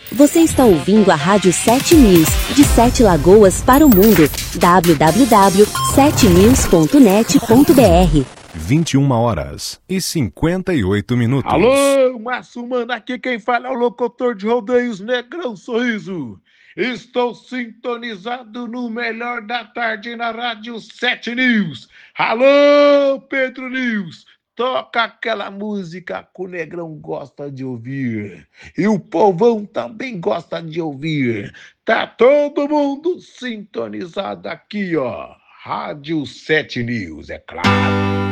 Você está ouvindo a Rádio 7 News, de 7 Lagoas para o mundo. www.7news.net.br 21h58. Alô, Márcio Mano, aqui quem fala é o locutor de rodeios Negrão Sorriso. Estou sintonizado no melhor da tarde na Rádio 7 News. Alô, Pedro News, toca aquela música que o Negrão gosta de ouvir. E o povão também gosta de ouvir. Tá todo mundo sintonizado aqui, ó. Rádio 7 News, é claro.